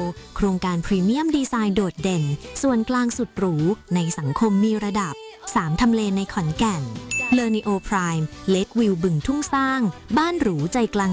โครงการพรีเมียมดีไซน์โดดเด่นส่วนกลางสุดหรูในสังคมมีระดับ3ทำเลในขอนแก่นเลอนิโอไพรม์เลควิวบึงทุ่งสร้างบ้านหรูใจกลาง